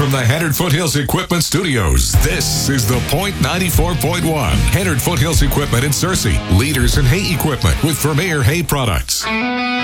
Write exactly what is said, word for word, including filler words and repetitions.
from the Hennard Foothills Equipment Studios, this is The Point ninety-four point one. Hennard Foothills Equipment in Searcy. Leaders in hay equipment with Vermeer Hay Products.